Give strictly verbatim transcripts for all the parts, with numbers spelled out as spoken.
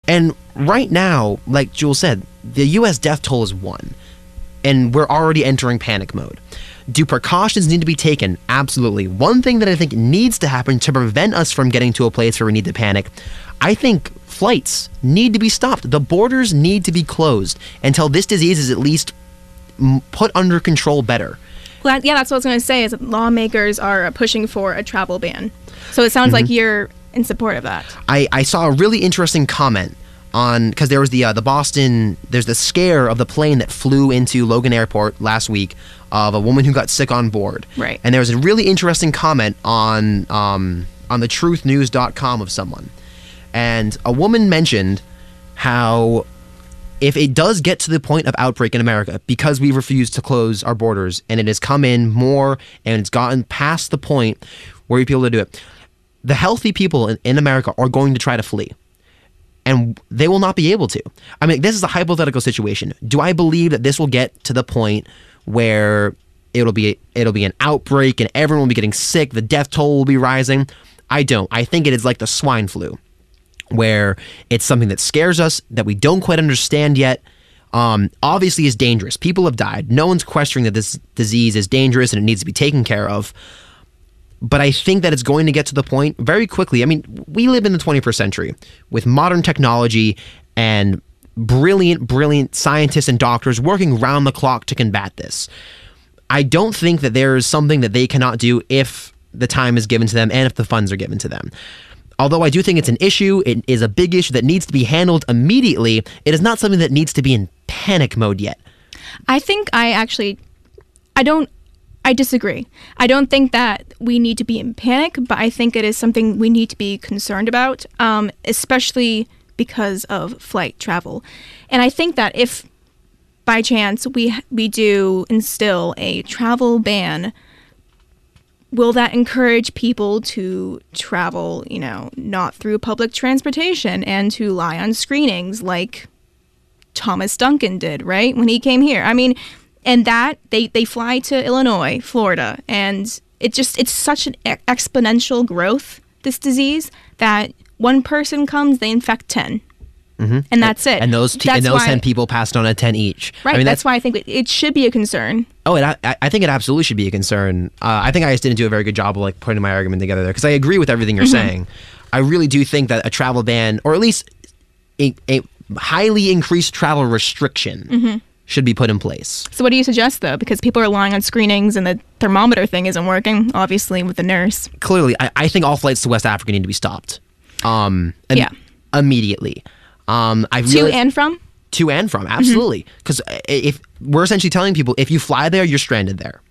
And right now, like Jules said, the U S death toll is one, and we're already entering panic mode. Do precautions need to be taken? Absolutely. One thing that I think needs to happen to prevent us from getting to a place where we need to panic, I think flights need to be stopped. The borders need to be closed until this disease is at least put under control better. Well, yeah, that's what I was going to say, is that lawmakers are pushing for a travel ban. So it sounds mm-hmm. like you're in support of that. I, I saw a really interesting comment on, because there was the uh, the Boston, there's the scare of the plane that flew into Logan Airport last week of a woman who got sick on board. Right. And there was a really interesting comment on um, on the truth news dot com of someone. And a woman mentioned how if it does get to the point of outbreak in America, because we refuse to close our borders, and it has come in more and it's gotten past the point where people to do it, the healthy people in, in America are going to try to flee. And they will not be able to. I mean, this is a hypothetical situation. Do I believe that this will get to the point where it'll be it'll be an outbreak and everyone will be getting sick, the death toll will be rising? I don't. I think it is like the swine flu, where it's something that scares us, that we don't quite understand yet. Um, obviously is dangerous. People have died. No one's questioning that this disease is dangerous and it needs to be taken care of. But I think that it's going to get to the point very quickly. I mean, we live in the twenty-first century with modern technology and brilliant, brilliant scientists and doctors working round the clock to combat this. I don't think that there is something that they cannot do if the time is given to them and if the funds are given to them. Although I do think it's an issue, it is a big issue that needs to be handled immediately, it is not something that needs to be in panic mode yet. I think I actually, I don't, I disagree. I don't think that we need to be in panic, but I think it is something we need to be concerned about, um, especially because of flight travel. And I think that if, by chance, we we do instill a travel ban, will that encourage people to travel, you know, not through public transportation and to lie on screenings like Thomas Duncan did, right, when he came here? I mean, and that, they, they fly to Illinois, Florida, and it just, it's such an e- exponential growth, this disease, that one person comes, they infect ten. Mm-hmm. And that's it. And those, t- and those why, ten people passed on at ten each. Right, I mean, that's, that's why I think it, it should be a concern. Oh, and I, I think it absolutely should be a concern. Uh, I think I just didn't do a very good job of like putting my argument together there, because I agree with everything you're mm-hmm. saying. I really do think that a travel ban, or at least a, a highly increased travel restriction, mm-hmm. should be put in place. So what do you suggest, though? Because people are lying on screenings and the thermometer thing isn't working, obviously, with the nurse. Clearly, I, I think all flights to West Africa need to be stopped. Um, and yeah. Immediately. Um, I to really, and from? To and from, absolutely. Because mm-hmm. if we're essentially telling people, if you fly there, you're stranded there.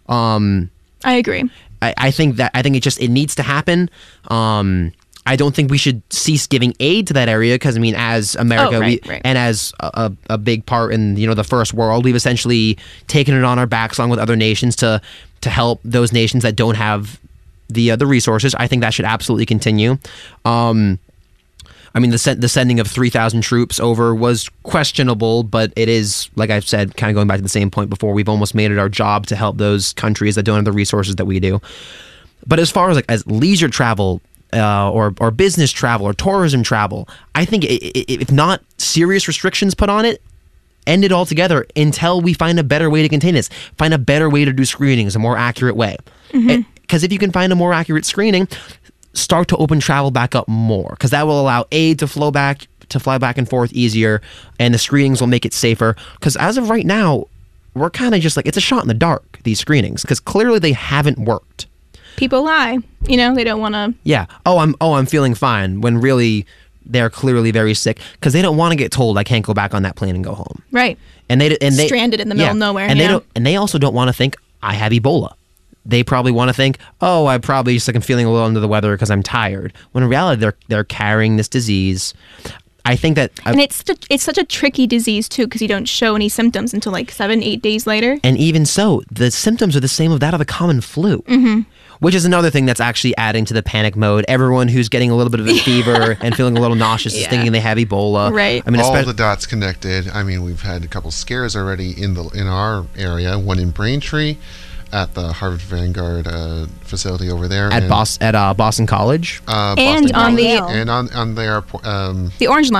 Um, I agree. I, I think that I think it just it needs to happen. Um, I don't think we should cease giving aid to that area, because I mean, as America oh, right, we, right. and as a, a big part in you know the first world, we've essentially taken it on our backs along with other nations to to help those nations that don't have the uh, the resources. I think that should absolutely continue. Um, I mean, the sen- the sending of three thousand troops over was questionable, but it is, like I've said, kind of going back to the same point before, we've almost made it our job to help those countries that don't have the resources that we do. But as far as like as leisure travel, uh, or or business travel or tourism travel, I think it, it, if not serious restrictions put on it, end it altogether until we find a better way to contain this, find a better way to do screenings, a more accurate way. Because mm-hmm. if you can find a more accurate screening, start to open travel back up more, because that will allow aid to flow back, to fly back and forth easier, and the screenings will make it safer. Because as of right now, we're kind of just like, it's a shot in the dark, these screenings, because clearly they haven't worked. People lie, you know, they don't want to. Yeah. Oh, I'm oh I'm feeling fine, when really they're clearly very sick, because they don't want to get told I can't go back on that plane and go home. Right. And they and they stranded in the middle yeah, of nowhere. And yeah. they don't and they also don't want to think I have Ebola. They probably want to think, oh, I probably just like I'm feeling a little under the weather because I'm tired. When in reality, they're they're carrying this disease. I think that, I, and it's it's such a tricky disease too, because you don't show any symptoms until like seven, eight days later. And even so, the symptoms are the same of that of the common flu, mm-hmm. which is another thing that's actually adding to the panic mode. Everyone who's getting a little bit of a fever and feeling a little nauseous yeah. is thinking they have Ebola. Right. I mean, all the dots connected. I mean, we've had a couple scares already in the in our area. One in Braintree, at the Harvard Vanguard uh, facility over there, at and, Boston, at uh, Boston College, uh, and Boston on College, the and on on the airport, um, the Orange Line.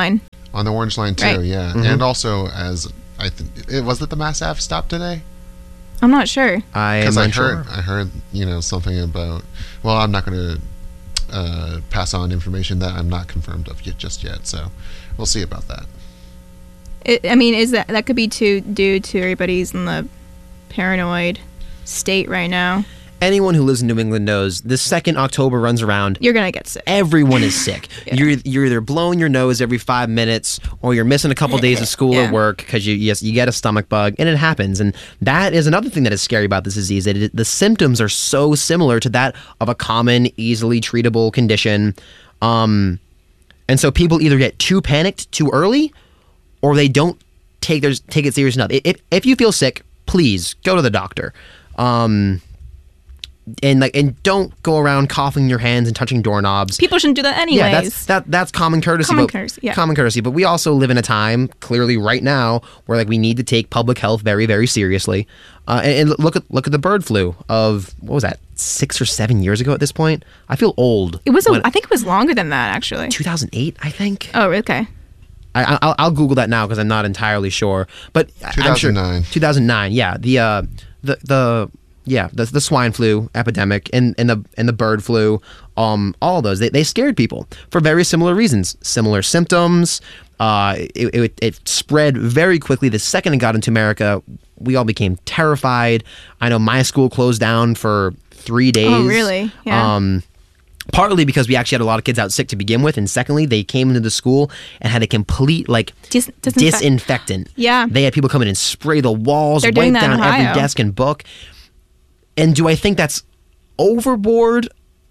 On the Orange Line too, Right. yeah. Mhm. And also as I think it was it the Mass Ave stop today? I'm not sure. I am Because I unsure. heard I heard you know something about. Well, I'm not going to uh, pass on information that I'm not confirmed of yet just yet. So we'll see about that. It, I mean, is that that could be too due to everybody's in the paranoid state right now? Anyone who lives in New England knows the second October runs around, You're gonna get sick. everyone is sick. Yeah. You're you're either blowing your nose every five minutes, or you're missing a couple days of school Yeah. or work because you yes you get a stomach bug, and it happens. And that is another thing that is scary about this disease. That it, the symptoms are so similar to that of a common, easily treatable condition, um, and so people either get too panicked too early, or they don't take their take it serious enough. If if you feel sick, please go to the doctor. Um, and like and don't go around coughing in your hands and touching doorknobs. People shouldn't do that anyways. Yeah, that's that that's common courtesy. Common but, courtesy, yeah. Common courtesy. But we also live in a time, clearly right now, where like we need to take public health very, very seriously. Uh, and, and look at look at the bird flu of what was that, six or seven years ago at this point? I feel old. It was. A, When- I think it was longer than that actually. two thousand eight, I think. Oh, okay. I, I'll, I'll Google that now because I'm not entirely sure. But I- I'm sure two thousand nine. two thousand nine, yeah. The uh, the the yeah the the swine flu epidemic and, and the and the bird flu, um, all of those they, they scared people for very similar reasons, similar symptoms. Uh, it, it it spread very quickly. The second it got into America, we all became terrified. I know my school closed down for three days. Oh, really? Yeah. Um, partly because we actually had a lot of kids out sick to begin with, and secondly, they came into the school and had a complete like Dis- disinfect- disinfectant. Yeah. They had people come in and spray the walls, They're wipe doing that in down every Ohio. desk and book. And do I think that's overboard?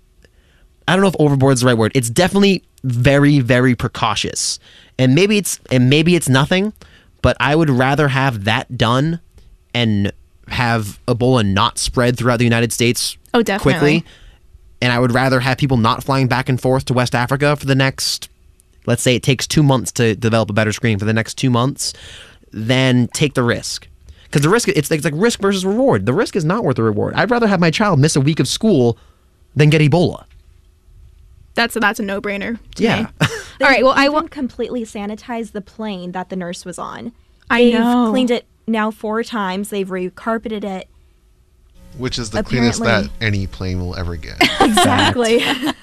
I don't know if overboard is the right word. It's definitely very, very precautious. And maybe it's and maybe it's nothing, but I would rather have that done and have Ebola not spread throughout the United States Oh, definitely. quickly. And I would rather have people not flying back and forth to West Africa for the next, let's say it takes two months to develop a better screen for the next two months, than take the risk. Because the risk, it's, it's like risk versus reward. The risk is not worth the reward. I'd rather have my child miss a week of school than get Ebola. That's a, that's a no-brainer. To Yeah. Me. All right. Well, I even want. completely sanitized the plane that the nurse was on. I They've know. cleaned it now four times. They've recarpeted it. Which is the cleanest that Apparently- any plane will ever get. Exactly.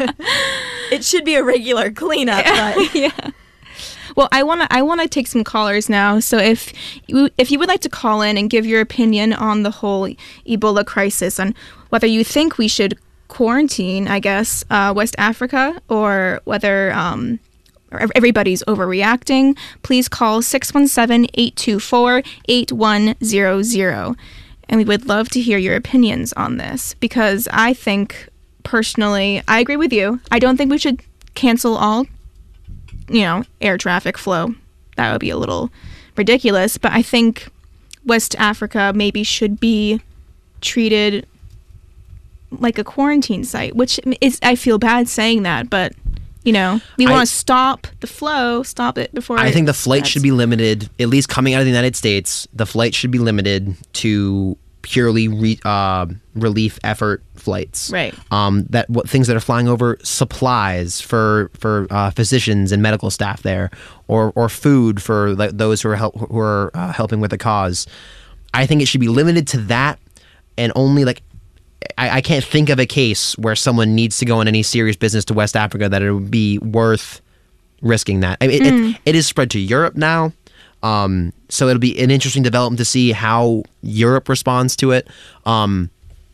It should be a regular cleanup, but Yeah. Well, I want to I want to take some callers now. So if you if you would like to call in and give your opinion on the whole Ebola crisis and whether you think we should quarantine, I guess, uh, West Africa, or whether um, ev- everybody's overreacting, please call six one seven, eight two four, eight one zero zero. And we would love to hear your opinions on this because I think personally, I agree with you. I don't think we should cancel all you know, air traffic flow. That would be a little ridiculous, but I think West Africa maybe should be treated like a quarantine site, which is, I feel bad saying that, but you know, we I- want to stop the flow, stop it before I it think the flight spreads. should be limited, at least coming out of the United States, the flight should be limited to purely re, uh, relief effort flights. Right. Um, that what things that are flying over supplies for for uh, physicians and medical staff there, or or food for like, those who are help, who are uh, helping with the cause. I think it should be limited to that, and only like I, I can't think of a case where someone needs to go on any serious business to West Africa that it would be worth risking that. I mean, Mm. it, it is spread to Europe now. Um, so it'll be an interesting development to see how Europe responds to it. Um,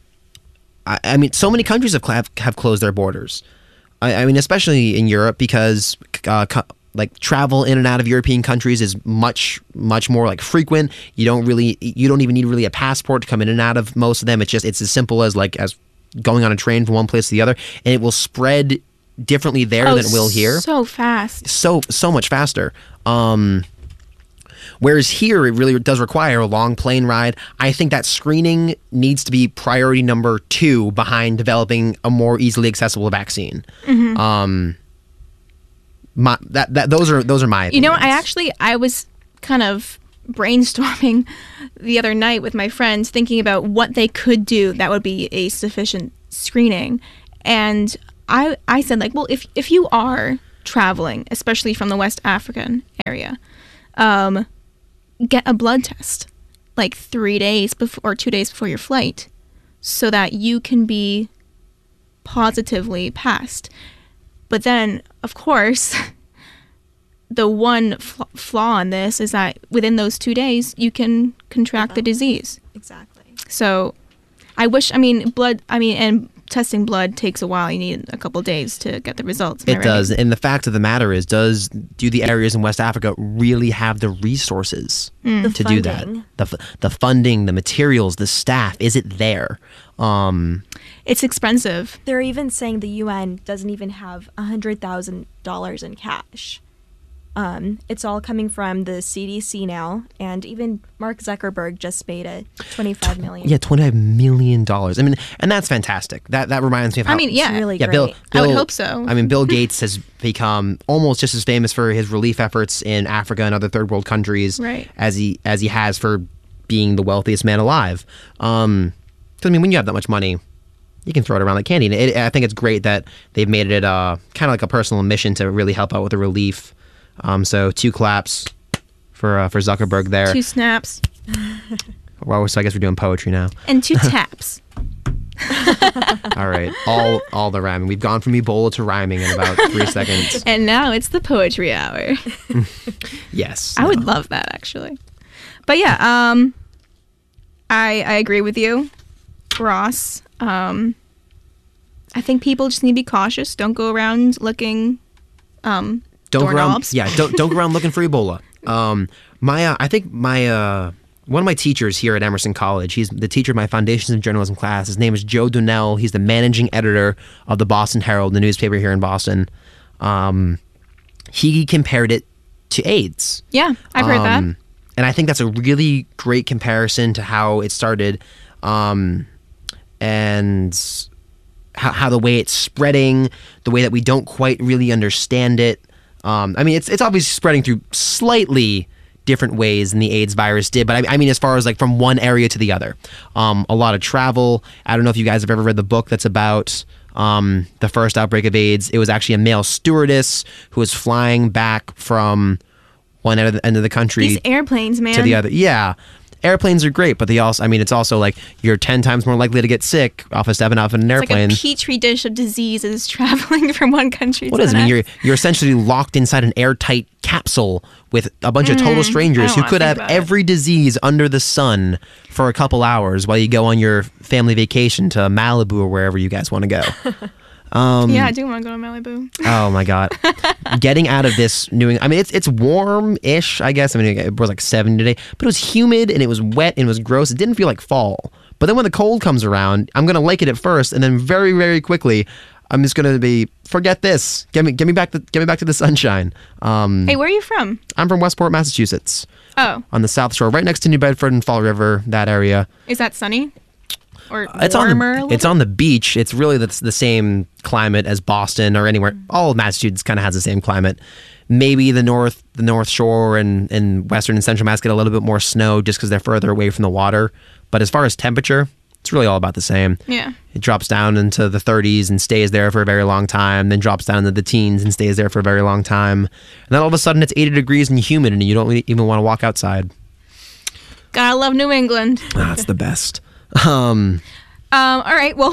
I, I mean, so many countries have have, have closed their borders. I, I mean, especially in Europe because uh, co- like travel in and out of European countries is much much more like frequent. You don't really you don't even need really a passport to come in and out of most of them. It's just it's as simple as like as going on a train from one place to the other, and it will spread differently there Oh, than it will here. so fast. so so much faster. Um, whereas here, it really does require a long plane ride. I think that screening needs to be priority number two behind developing a more easily accessible vaccine. Mm-hmm. Um, my, that that those are those are my You know, I opinions. actually I was kind of brainstorming the other night with my friends, thinking about what they could do that would be a sufficient screening, and I I said like, well, if if you are traveling, especially from the West African area, um, get a blood test like three days before or two days before your flight, so that you can be positively passed. But then, of course, the one fl- flaw in this is that within those two days, you can contract the disease. Exactly. So, I wish. I mean, blood. I mean, and testing blood takes a while. You need a couple days to get the results. Am I It right? does, and the fact of the matter is, does do the areas in West Africa really have the resources The to do that? funding. The f- the funding, the materials, the staff, is it there? Um, It's expensive. They're even saying the U N doesn't even have one hundred thousand dollars in cash. Um, it's all coming from the C D C now, and even Mark Zuckerberg just made a twenty-five million. yeah, twenty-five million dollars. I mean, and that's fantastic. That that reminds me of how I mean, yeah. It's really yeah, great. Bill, I would Bill- hope so. I mean, Bill Gates has become almost just as famous for his relief efforts in Africa and other third world countries, Right. as he as he has for being the wealthiest man alive. Um, 'cause, I mean, when you have that much money, you can throw it around like candy. And it, I think it's great that they've made it uh, kind of like a personal mission to really help out with the relief. Um, so two claps for uh, for Zuckerberg there. Two snaps Well, so I guess we're doing poetry now. and two taps. All right, all all the rhyming. We've gone from Ebola to rhyming in about three seconds. And now it's the poetry hour. Yes, I would love that, actually. But yeah, um, I I agree with you, Ross. Um, I think people just need to be cautious. Don't go around looking um, don't go around, doorknobs. yeah, don't don't go around looking for Ebola. Um, my uh, I think my uh, one of my teachers here at Emerson College. He's the teacher of my Foundations of Journalism class. His name is Joe Donnell. He's the managing editor of the Boston Herald, the newspaper here in Boston. Um, he compared it to AIDS. Yeah, I've heard that. Um, And I think that's a really great comparison to how it started, um, and how, how the way it's spreading, the way that we don't quite really understand it. Um, I mean, it's it's obviously spreading through slightly different ways than the AIDS virus did, but I, I mean, as far as like from one area to the other, um, a lot of travel. I don't know if you guys have ever read the book that's about um, the first outbreak of AIDS. It was actually a male stewardess who was flying back from one end of the, end of the country These airplanes, man. to the other. Yeah. Airplanes are great, but they also, I mean, it's also like you're ten times more likely to get sick off of stepping off in an It's airplane. like a petri dish of diseases traveling from one country What to is the it? I mean, next. you're you're essentially locked inside an airtight capsule with a bunch of total strangers Mm, I don't who wanna could think have about it. every disease under the sun for a couple hours while you go on your family vacation to Malibu or wherever you guys want to go. Um, yeah, I do want to go to Malibu. Oh my god, getting out of this New England. I mean, it's it's warm-ish, I guess. I mean, it was like seventy today, but it was humid and it was wet and it was gross. It didn't feel like fall. But then when the cold comes around, I'm gonna like it at first, and then very very quickly, I'm just gonna be forget this. Get me get me back the get me back to the sunshine. Um, Hey, where are you from? I'm from Westport, Massachusetts, Oh, on the South Shore, right next to New Bedford and Fall River, that area. is that sunny? Or It's on warmer? a the little it's on the beach. It's really the, the same climate as Boston or anywhere. All of Massachusetts kind of has the same climate. Maybe the north the North Shore and, and western and central Mass get a little bit more snow just because they're further away from the water. But as far as temperature, it's really all about the same. Yeah. It drops down into the thirties and stays there for a very long time, then drops down into the teens and stays there for a very long time. And then all of a sudden it's eighty degrees and humid and you don't really even want to walk outside. Gotta love New England. That's the best. Um, Um, all right, well,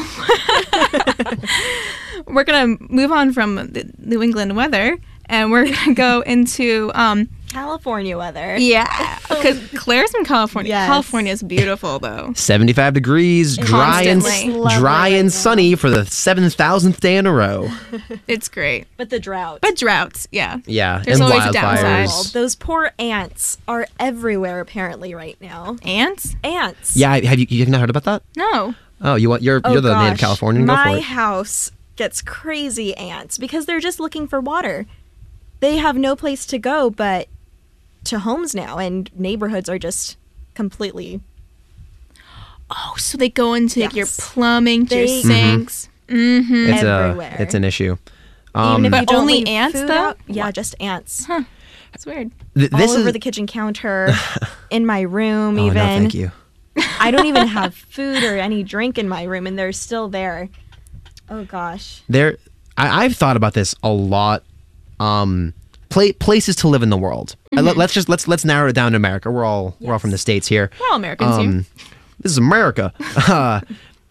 we're going to move on from the New England weather, and we're going to go into, um, California weather. yeah, because Claire's in California. Yes. California is beautiful, though. seventy-five degrees, dry and Constantly. It's lovely dry right and now. sunny for the seven thousandth day in a row. It's great. But the drought. But droughts, yeah. Yeah, There's and always a wildfires. downside. Those poor ants are everywhere apparently right now. Ants? Ants. Yeah, have you you have not heard about that? No. Oh, you want you're Oh, you're the native gosh. Californian. Go for My it. house gets crazy ants because they're just looking for water. They have no place to go but to homes now, and neighborhoods are just completely. Oh, so they go into like, your Yes. plumbing, to your They- sinks. Mm-hmm. It's everywhere. a it's an issue. Even Um, if But you don't only leave ants, food though? out- yeah, just ants. That's weird. th- this All over is the kitchen counter, in my room, oh even. no, thank you. I don't even have food or any drink in my room, and they're still there. Oh gosh. There, I, I've thought about this a lot um, pla- places to live in the world. Uh, let, let's just let's let's narrow it down to America. We're all we're all from the States here. We're all Americans here. Um, this is America. Uh,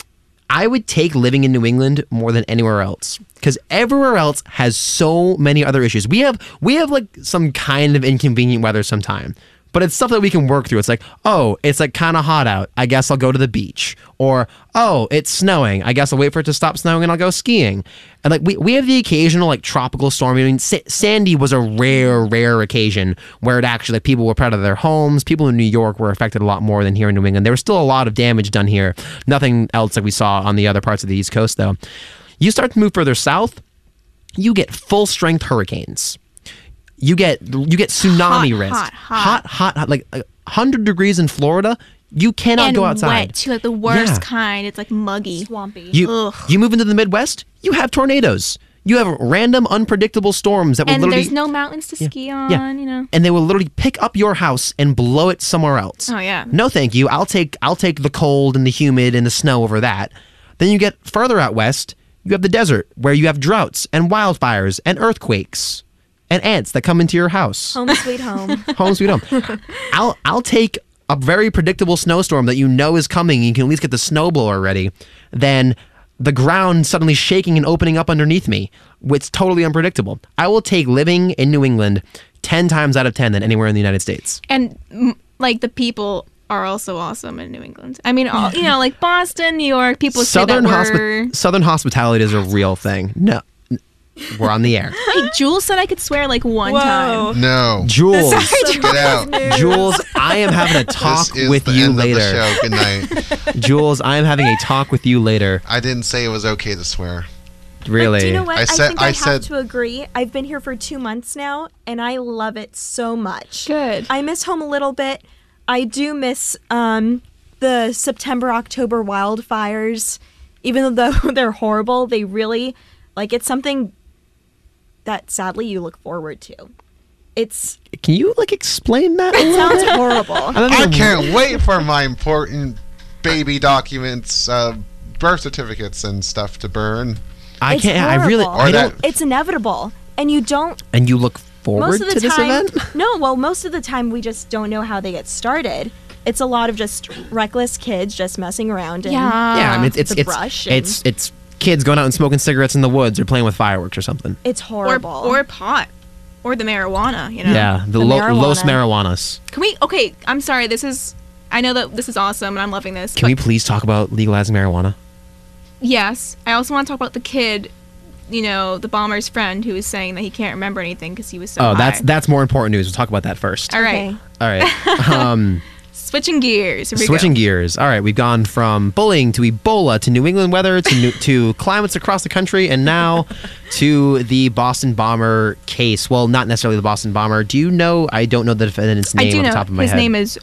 I would take living in New England more than anywhere else because everywhere else has so many other issues. We have we have like some kind of inconvenient weather sometime, but it's stuff that we can work through. It's like, oh, it's like kind of hot out. I guess I'll go to the beach. Or, oh, it's snowing. I guess I'll wait for it to stop snowing and I'll go skiing. And like we, we have the occasional like tropical storm. I mean, Sa- Sandy was a rare, rare occasion where it actually like people were proud of their homes. People in New York were affected a lot more than here in New England. There was still a lot of damage done here. Nothing else like we saw on the other parts of the East Coast though. You start to move further south, you get full strength hurricanes. You get you get tsunami Hot, risk. hot, hot. hot, hot, hot, like one hundred degrees in Florida. You cannot and go outside. wet too, like the worst Yeah. kind. It's like muggy. Swampy. You Ugh. you move into the Midwest, you have tornadoes. You have random, unpredictable storms that will And literally there's no mountains to ski on, yeah. you know. and they will literally pick up your house and blow it somewhere else. Oh, yeah. No, thank you. I'll take I'll take the cold and the humid and the snow over that. Then you get further out west. You have the desert where you have droughts and wildfires and earthquakes and ants that come into your house. Home sweet home. Home sweet home. I'll I'll take a very predictable snowstorm that you know is coming and you can at least get the snowblower ready, than the ground suddenly shaking and opening up underneath me. It's totally unpredictable. I will take living in New England ten times out of ten than anywhere in the United States. And mm, like the people are also awesome in New England. I mean, all, you know, like Boston, New York, people Southern say that hospi- we're... Southern hospitality is a real thing. No. We're on the air. Wait, Jules said I could swear like one Whoa. time. No. Jules, Get out. Jules, I am having a talk This is with the you end later. Of the show. Good night. Jules, I am having a talk with you later. I didn't say it was okay to swear. Really. But do you know what? I I, said- think I, I have said- to agree. I've been here for two months now, and I love it so much. Good. I miss home a little bit. I do miss um, the September, October wildfires. Even though they're horrible, they really, like, it's something that sadly you look forward to. It's, Can you like explain that? a it little sounds bit? horrible. I don't I know. can't wait for my important baby documents, uh, birth certificates, and stuff to burn. I It's can't. I really. horrible. I Or don't. that- It's inevitable. And you don't And you look forward most of the to this time, event? no, well, most of the time we just don't know how they get started. It's a lot of just reckless kids just messing around. And Yeah. Yeah, I mean, it's it's the it's brush and- it's, it's kids going out and smoking cigarettes in the woods or playing with fireworks or something. it's Or, horrible. or pot. Or the marijuana, you know. Yeah, the, The lo- marijuana. Los Marijuanas. Can we... Okay, I'm sorry. This is... I know that this is awesome and I'm loving this. Can we but please talk about legalizing marijuana? Yes. I also want to talk about the kid, you know, the bomber's friend who was saying that he can't remember anything because he was so Oh, high. that's that's more important news. We'll talk about that first. All right. Okay. All right. Um, Switching gears. Here we switching go. gears. All right, we've gone from bullying to Ebola to New England weather to new, to climates across the country, and now to the Boston bomber case. Well, not necessarily the Boston bomber. Do you know? I don't know the defendant's name I do on know. the top of my His head. name is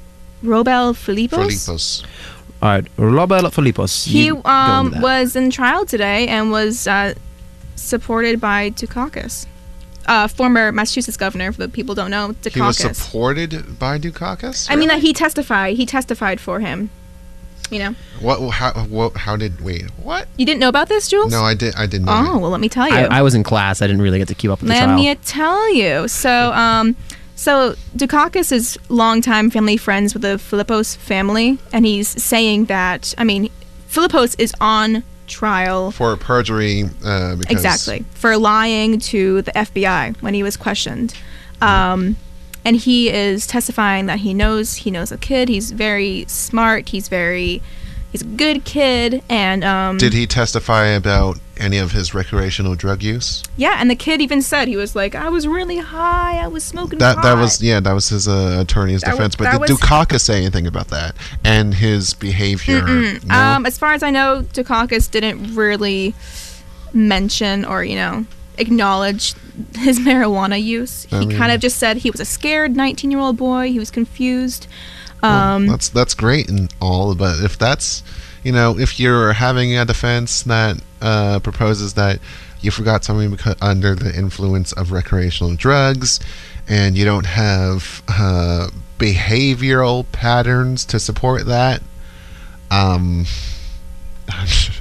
Robel Filipos. Filipos. All right, Robert Filipos. He You go um, into that. was in trial today and was uh, supported by Dukakis, uh, former Massachusetts governor. For the people who don't know, Dukakis. He was supported by Dukakis? I mean, Really? uh, he testified. He testified for him. You know, What? How? What? How did? Wait. What? you didn't know about this, Jules? No, I did. I didn't know. Oh, that. well, let me tell you. I, I was in class. I didn't really get to keep up with the Let trial. me tell you. So, um, so Dukakis is longtime family friends with the Philippos family, and he's saying that, I mean, Philippos is on trial For perjury. Uh, because exactly for lying to the F B I when he was questioned. Um, and he is testifying that he knows he knows a kid. He's very smart. He's very he's a good kid, and um, Did he testify about any of his recreational drug use? yeah. And the kid even said he was like, I was really high. I was smoking That pot. that was yeah. That was his uh, attorney's That defense. was- but that did was- Dukakis say anything about that and his behavior? No? Um, as far as I know, Dukakis didn't really mention or, you know, acknowledge his marijuana use. He I mean- kind of just said he was a scared nineteen-year-old boy. He was confused. Well, Um, that's that's great and all, but if that's, you know, if you're having a defense that uh, proposes that you forgot something because under the influence of recreational drugs, and you don't have uh, behavioral patterns to support that, um,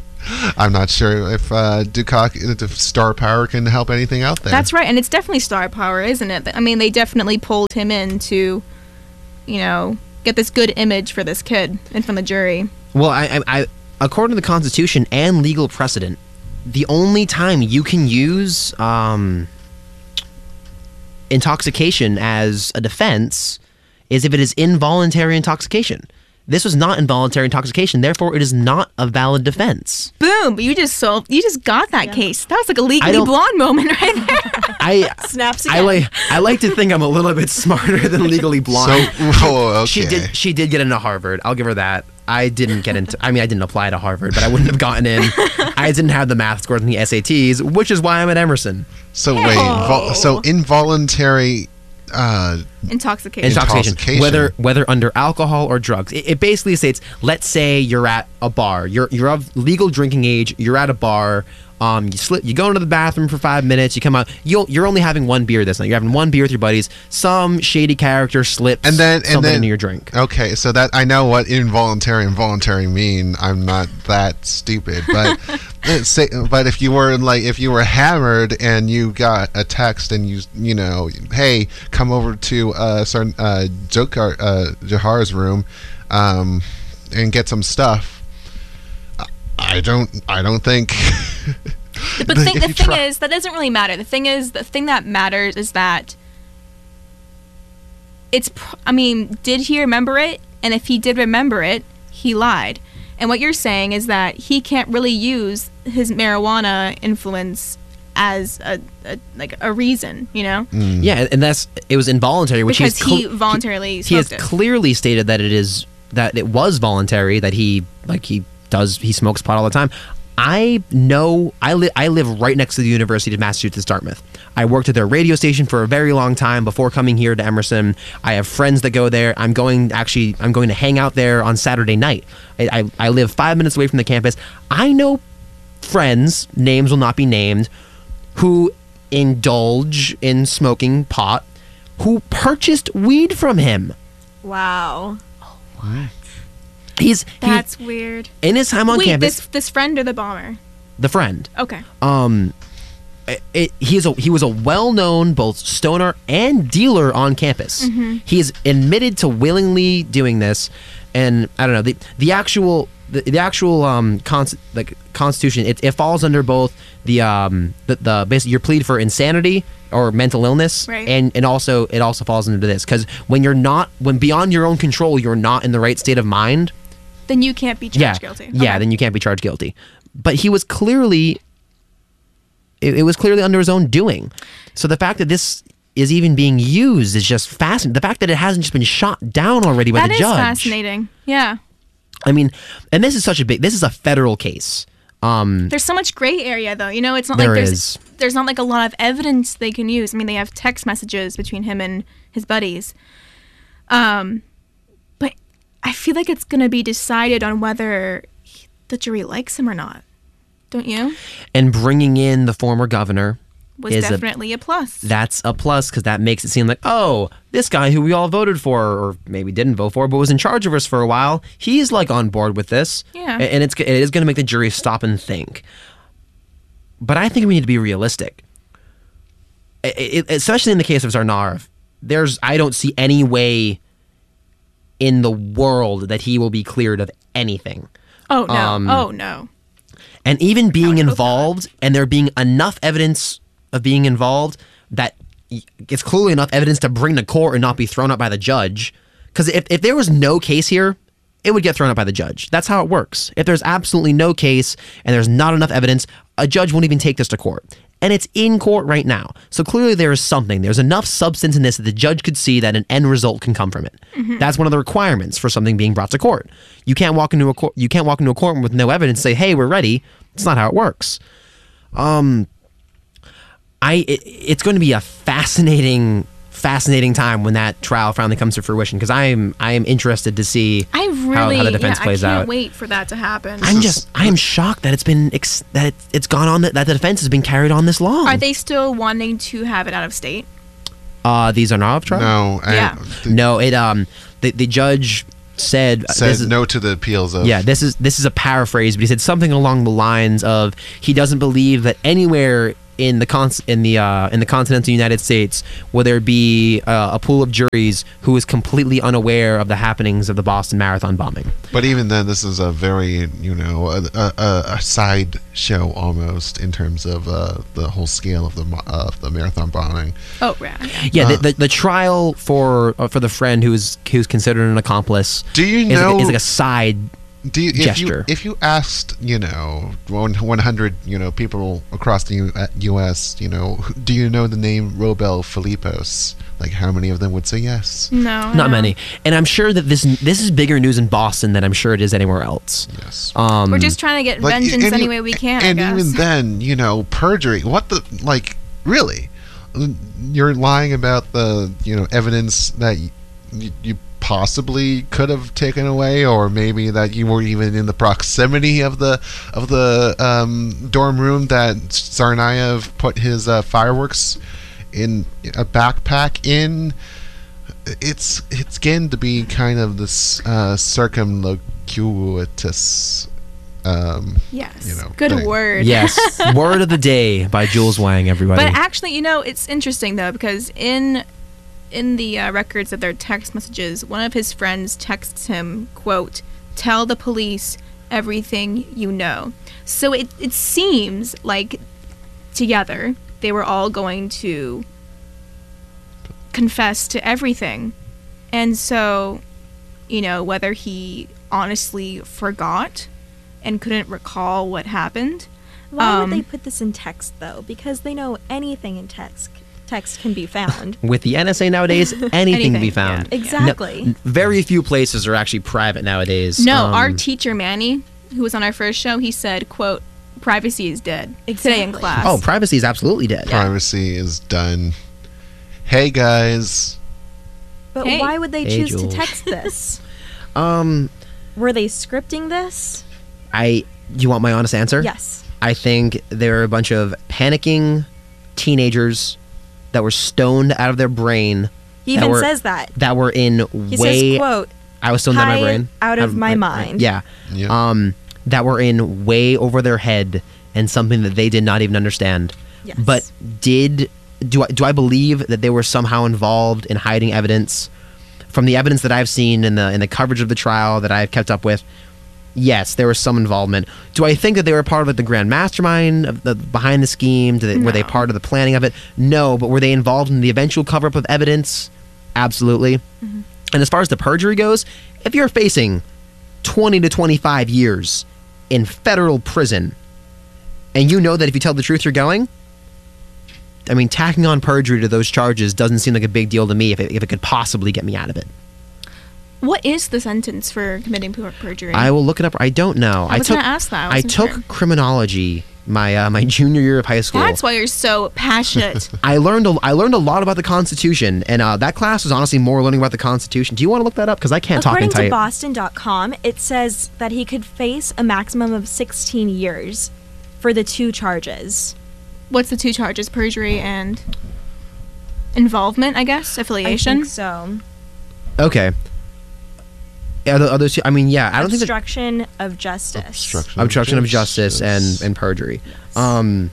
I'm not sure if uh, Dukak, if Star Power can help anything out there. That's right, and it's definitely star power, isn't it? I mean, they definitely pulled him in to, you know, get this good image for this kid in front of the jury. Well, I, I, I, according to the Constitution and legal precedent, the only time you can use um, intoxication as a defense is if it is involuntary intoxication. This was not involuntary intoxication, therefore it is not a valid defense. Boom! You just solved. You just got that Yeah. case. That was like a I Legally don't- Blonde moment right there. I Snaps I again. like I like to think I'm a little bit smarter than Legally Blonde. So, oh, okay. She did she did get into Harvard. I'll give her that. I didn't get into I mean I didn't apply to Harvard, but I wouldn't have gotten in. I didn't have the math scores in the S A Ts, which is why I'm at Emerson. So wait, vol- so involuntary. Uh, Intoxication. Intoxication, Intoxication. whether whether under alcohol or drugs. It, it basically states, let's say you're at a bar, you're you're of legal drinking age, you're at a bar, um, you slip, you go into the bathroom for five minutes, you come out, you'll, you're only having one beer this night. You're having one beer with your buddies. Some shady character slips and then and something then into your drink. Okay, so that I know what involuntary and voluntary mean. I'm not that stupid, but let's say, but if you were like if you were hammered and you got a text and you you know, hey, come over to uh, Sar- uh Jokar uh, Jahar's room, um, and get some stuff. I don't. I don't think. But the thing, if the you thing try- is, that doesn't really matter. The thing is, the thing that matters is that it's, pr- I mean, did he remember it? And if he did remember it, he lied. And what you're saying is that he can't really use his marijuana influence as a, a like a reason, you know? Yeah, and that's it was involuntary, which Because he's he cl- voluntarily he, he has smoked it. clearly stated that it is that it was voluntary, that he like he does he smokes pot all the time. I know I live I live right next to the University of Massachusetts Dartmouth. I worked at their radio station for a very long time before coming here to Emerson. I have friends that go there. I'm going actually I'm going to hang out there on Saturday night. I, I, I live five minutes away from the campus. I know friends, names will not be named, who indulge in smoking pot, who purchased weed from him. Wow. He's he, That's weird. in his time on Wait, campus. this this friend or the bomber? The friend. Okay. Um, it, it, he is a he was a well-known both stoner and dealer on campus. He is admitted to willingly doing this, and I don't know the the actual the, the actual um cons- like Constitution. It, it falls under both the um the, the basically your plead for insanity or mental illness, Right. and and also it also falls into this because when you're not when beyond your own control, you're not in the right state of mind. Then you can't be charged Yeah, guilty. yeah. Okay. Then you can't be charged guilty. But he was clearly, it, it was clearly under his own doing. So the fact that this is even being used is just fascinating. The fact that it hasn't just been shot down already by That the is judge. fascinating. Yeah. I mean, and this is such a big. This is a federal case. Um, There's so much gray area though. You know, it's not There like there's is. there's not like a lot of evidence they can use. I mean, they have text messages between him and his buddies. Um but I feel like it's going to be decided on whether he, the jury likes him or not. Don't you? and bringing in the former governor Was is a definitely a, plus. that's a plus because that makes it seem like, oh, this guy who we all voted for, or maybe didn't vote for, but was in charge of us for a while, he's like on board with this. Yeah. A- And it's it is going to make the jury stop and think. But I think we need to be realistic. I- I- especially in the case of Zarnarov, there's I don't see any way in the world that he will be cleared of anything. oh no. um, oh no. And even being would hope not. involved, and there being enough evidence of being involved that y- it's clearly enough evidence to bring to court and not be thrown out by the judge. Because if, if there was no case here, it would get thrown out by the judge. That's how it works. If there's absolutely no case and there's not enough evidence, a judge won't even take this to court. And it's in court right now. So clearly there is something. There's enough substance in this that the judge could see that an end result can come from it. That's one of the requirements for something being brought to court. You can't walk into a court you can't walk into a courtroom with no evidence and say, "Hey, we're ready." It's not how it works. Um I it, it's going to be a fascinating fascinating time when that trial finally comes to fruition because I am I am interested to see I really how, how the defense yeah, plays I can't out. wait for that to happen. I'm just I am shocked that it's been ex- that it, it's gone on that, that the defense has been carried on this long. Are they still wanting to have it out of state? Uh, these are not trial. No. I, Yeah. the- No, it um the the judge said, Said this is, no to the appeals of. yeah, this is this is a paraphrase, but he said something along the lines of he doesn't believe that anywhere in the con- in the uh, in the continental United States will there be uh, a pool of juries who is completely unaware of the happenings of the Boston Marathon bombing. But even then, this is a very, you know, a, a, a side show almost in terms of uh, the whole scale of the mo- of the marathon bombing. Oh, right. Yeah, Uh, the, the the trial for uh, for the friend who's who's considered an accomplice. Do you is know? like, is like a side. Do you, if gesture. you if you asked, you know, one hundred, you know, people across the U- U S, you know, who- do you know the name Robel Philippos? Like, how many of them would say yes? No. I Not don't. many, and I'm sure that this this is bigger news in Boston than I'm sure it is anywhere else. Yes. Um, We're just trying to get Like, vengeance and any you- way we can. And I guess. even then, you know, perjury. What the, like, really? You're lying about the, you know, evidence that you, you possibly could have taken away, or maybe that you were even in the proximity of the of the um, dorm room that Tsarnaev put his uh, fireworks in a backpack in. It's it's getting to be kind of this uh, circumlocuitous. Um, Yes. you know, Good thing. word. yes, Word of the Day by Jules Wang. Everybody. But actually, you know, it's interesting though because in in the uh, records of their text messages, one of his friends texts him, "quote Tell the police everything you know." So it it seems like together they were all going to confess to everything, and so you know whether he honestly forgot and couldn't recall what happened. Why Um, would they put this in text though? Because they know anything in text text can be found. With the N S A nowadays, anything, can be Anything, found. yeah. Exactly. No, very few places are actually private nowadays. No, Um, our teacher Manny, who was on our first show, he said, "quote Privacy is dead." Today in Exactly. class. Oh, privacy is absolutely dead. Privacy is done. Hey guys, But Hey. why would they Hey, choose Jules. to text this? Um, Were they scripting this? I. Do you want my honest answer? Yes. I think there are a bunch of panicking teenagers that were stoned out of their brain. He that even were, says that. that were in He way. says, quote, I was stoned out of my "High brain. out of my mind." Yeah. Yeah. Um, that were in way over their head and something that they did not even understand. Yes. But did do I do I believe that they were somehow involved in hiding evidence? From the evidence that I've seen in the in the coverage of the trial that I've kept up with, yes, there was some involvement. Do I think that they were part of like, the grand mastermind of the behind the scheme? Did they, Were they No. part of the planning of it? No, but were they involved in the eventual cover up of evidence? Absolutely. Mm-hmm. And as far as the perjury goes, if you're facing twenty to twenty-five years in federal prison, and you know that if you tell the truth, you're going. I mean, tacking on perjury to those charges doesn't seem like a big deal to me if it, if it could possibly get me out of it. What is the sentence for committing per- perjury? I will look it up. I don't know. I was took gonna ask that. I I wasn't took sure. criminology my uh, my junior year of high school. That's why you're so passionate. I learned a, I learned a lot about the Constitution, and uh, that class was honestly more learning about the Constitution. Do you want to look that up? Because I can't According talk in to tight. Boston dot com, it says that he could face a maximum of sixteen years for the two charges. What's the two charges? Perjury and involvement, I guess? I Affiliation? think so. Okay. Are the other two? I mean, yeah. I don't think that Obstruction of justice. obstruction, obstruction of justice and and perjury. Um,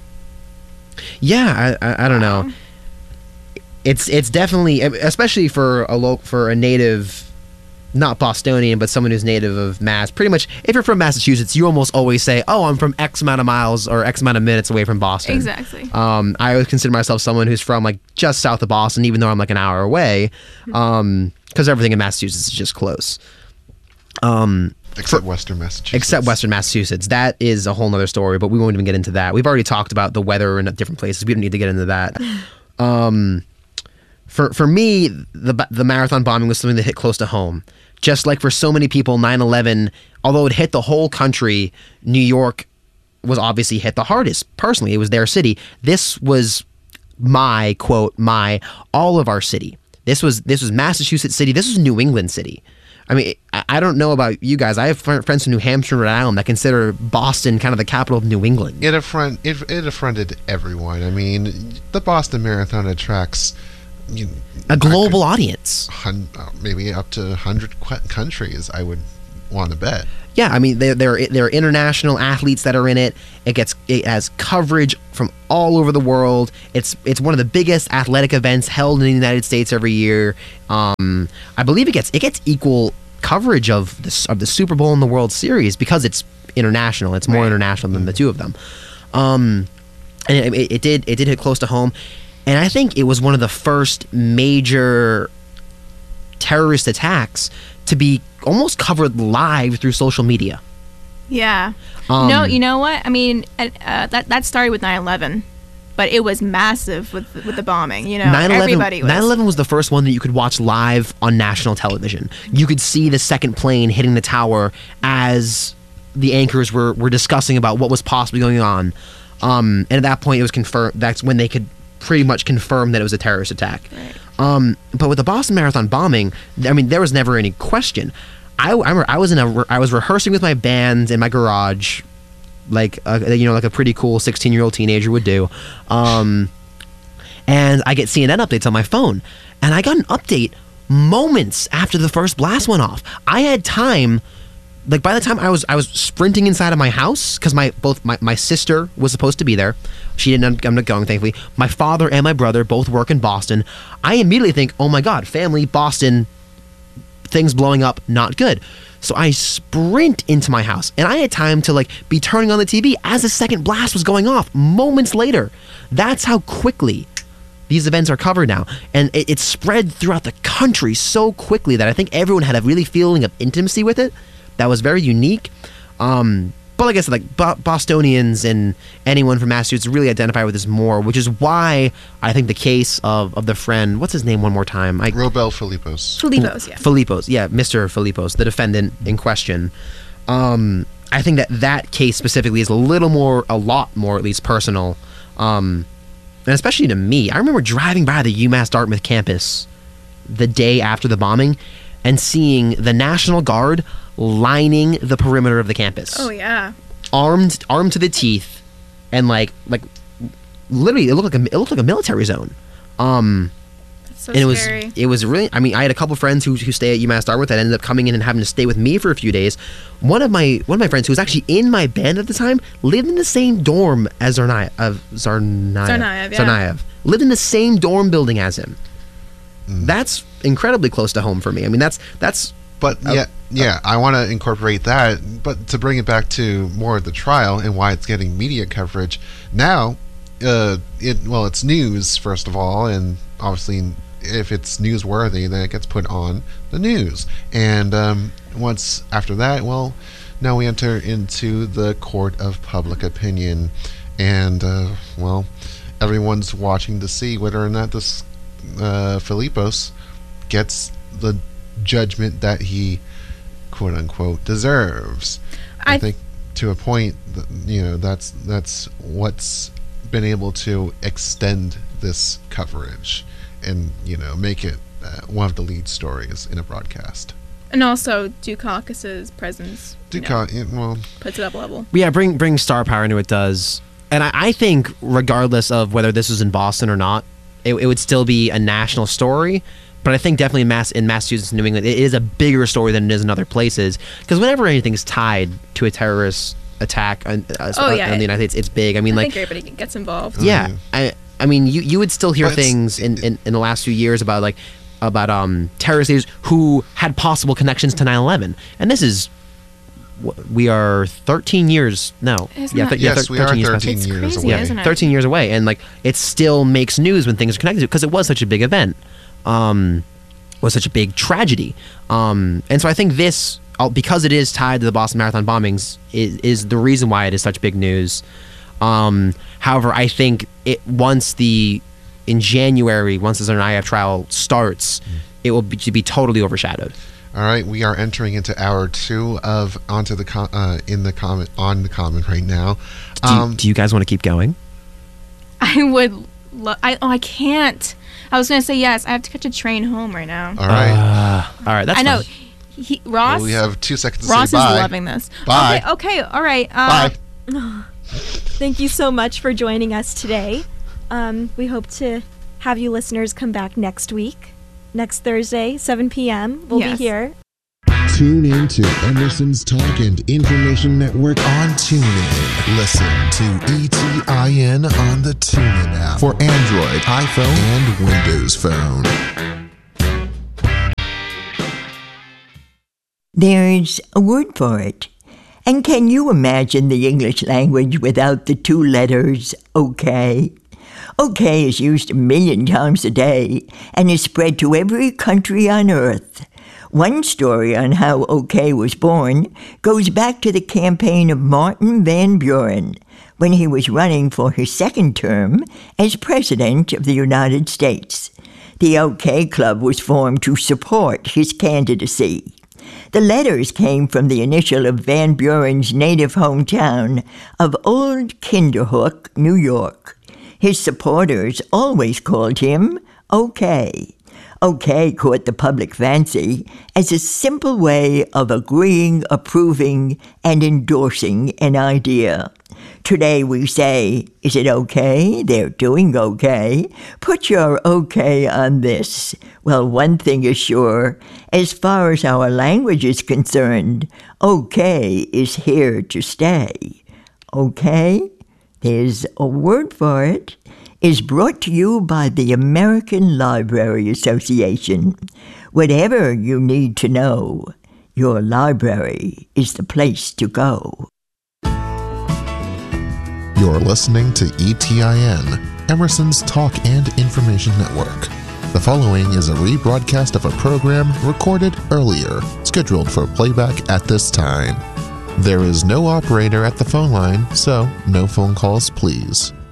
yeah, I, I I don't know. Wow. It's it's definitely, especially for a lo- for a native, not Bostonian, but someone who's native of Mass. Pretty much, if you're from Massachusetts, you almost always say, "Oh, I'm from X amount of miles or X amount of minutes away from Boston." Exactly. Um, I always consider myself someone who's from like just south of Boston, even though I'm like an hour away, um, because everything in Massachusetts is just close. Um, except Western Massachusetts. except Western Massachusetts. That is a whole nother story, but we won't even get into that. We've already talked about the weather in different places. We don't need to get into that. Um, for for me, the the marathon bombing was something that hit close to home. Just like for so many people, nine eleven, although it hit the whole country, New York was obviously hit the hardest. Personally, it was their city. This was my quote, my all of our city. This was this was Massachusetts City. This was New England City. I mean, I I don't know about you guys. I have fr- friends from New Hampshire and Rhode Island that consider Boston kind of the capital of New England. It affront it, it affronted everyone. I mean, the Boston Marathon attracts you, a global audience. hun, uh, maybe up to one hundred qu- countries, I would want to bet. Yeah, I mean, there there there are international athletes that are in it. It gets it has coverage from all over the world. It's it's one of the biggest athletic events held in the United States every year. Um, I believe it gets it gets equal coverage of the of the Super Bowl and the World Series because it's international. It's more Right. international than the two of them. Um, and it, it did it did hit close to home, and I think it was one of the first major terrorist attacks to be almost covered live through social media. Yeah. Um, no, you know what? I mean, uh, uh, that that started with nine eleven, but it was massive with with the bombing. You know, nine eleven, everybody was. nine eleven was the first one that you could watch live on national television. You could see the second plane hitting the tower as the anchors were, were discussing about what was possibly going on. Um, and at that point, it was confirmed. That's when they could pretty much confirm that it was a terrorist attack. Right. Um, but with the Boston Marathon bombing, I mean, there was never any question. I, I remember I was in a re- I was rehearsing with my band in my garage, like a, you know, like a pretty cool sixteen year old teenager would do. Um, and I get C N N updates on my phone, and I got an update moments after the first blast went off. I had time. Like by the time I was I was sprinting inside of my house because my both my, my sister was supposed to be there. She didn't end up going, thankfully. My father and my brother both work in Boston. I immediately think, oh my God, family, Boston, things blowing up, not good. So I sprint into my house, and I had time to like be turning on the T V as the second blast was going off moments later. That's how quickly these events are covered now, and it, it spread throughout the country so quickly that I think everyone had a really feeling of intimacy with it. That was very unique. Um, but like I said, like Bo- Bostonians and anyone from Massachusetts really identify with this more, which is why I think the case of, of the friend, what's his name one more time? I, Robel Filipos. Filipos, yeah. Filipos, yeah, Mister Filipos, the defendant in question. Um, I think that that case specifically is a little more, a lot more at least personal. Um, and especially to me. I remember driving by the UMass Dartmouth campus the day after the bombing and seeing the National Guard lining the perimeter of the campus. Oh yeah. Armed armed to the teeth, and like like literally it looked like a it looked like a military zone. Um That's so and it was scary. it was really, I mean, I had a couple friends who who stay at UMass Dartmouth that ended up coming in and having to stay with me for a few days. One of my one of my friends who was actually in my band at the time lived in the same dorm as Zarnaev of Zarnaev. Tsarnaev, yeah. Tsarnaev. Lived in the same dorm building as him. That's incredibly close to home for me. I mean, that's that's But Uh, yeah, yeah, I want to incorporate that. But to bring it back to more of the trial and why it's getting media coverage now, uh, it well, it's news first of all, and obviously, if it's newsworthy, then it gets put on the news. And um, once after that, well, now we enter into the court of public opinion, and uh, well, everyone's watching to see whether or not this uh, Filipos gets the judgment that he quote unquote deserves. I, I- think to a point that, you know, that's that's what's been able to extend this coverage and, you know, make it uh, one of the lead stories in a broadcast. And also Dukakis's presence you know, Duca, it- well, puts it up a level. yeah, bring bring star power into it does. And I, I think regardless of whether this was in Boston or not, it, it would still be a national story. But I think definitely in, Mass, in Massachusetts and New England, it is a bigger story than it is in other places. Because whenever anything's tied to a terrorist attack on, uh, Oh, yeah. in the United States, it's big. I mean, I like, think everybody gets involved. yeah, Mhm. I, I mean, you, you would still hear But it's- things in, in, in the last few years about like about um terrorist leaders who had possible connections to nine eleven, and this is wh- we are thirteen years no, Isn't yeah, that- thir- yeah, yes, thir- we are thirteen years past- thirteen It's years crazy, away. isn't it? thirteen years away, and like it still makes news when things are connected to it because it was such a big event, um, was such a big tragedy, um, and so I think this uh, because it is tied to the Boston Marathon bombings is, is the reason why it is such big news. Um, however, I think it once the in January once the Tsarnaev trial starts, it will be, be totally overshadowed. All right, we are entering into hour two of onto the com- uh, in the comment on the comment right now. Do you, Um, do you guys want to keep going? I would. Lo- I oh I can't. I was gonna say yes. I have to catch a train home right now. all right, Uh, all right, that's I know. fine. He, Ross. well, we have two seconds to Ross say is bye. loving this. Bye. Okay. Okay. All right. Uh, Bye. Thank you so much for joining us today. Um, we hope to have you listeners come back next week. Next Thursday, seven p.m. We'll Yes. be here. Tune in to Emerson's Talk and Information Network on TuneIn. Listen to E T I N on the TuneIn app for Android, iPhone, and Windows Phone. There's a word for it. And can you imagine the English language without the two letters OK? OK is used a million times a day and is spread to every country on earth. One story on how OK was born goes back to the campaign of Martin Van Buren when he was running for his second term as President of the United States. The OK Club was formed to support his candidacy. The letters came from the initial of Van Buren's native hometown of Old Kinderhook, New York. His supporters always called him OK. OK caught the public fancy as a simple way of agreeing, approving, and endorsing an idea. Today we say, is it okay? They're doing okay. Put your okay on this. Well, one thing is sure, as far as our language is concerned, okay is here to stay. Okay? There's a word for it. Is brought to you by the American Library Association. Whatever you need to know, your library is the place to go. You're listening to E T I N, Emerson's Talk and Information Network. The following is a rebroadcast of a program recorded earlier, scheduled for playback at this time. There is no operator at the phone line, so no phone calls, please.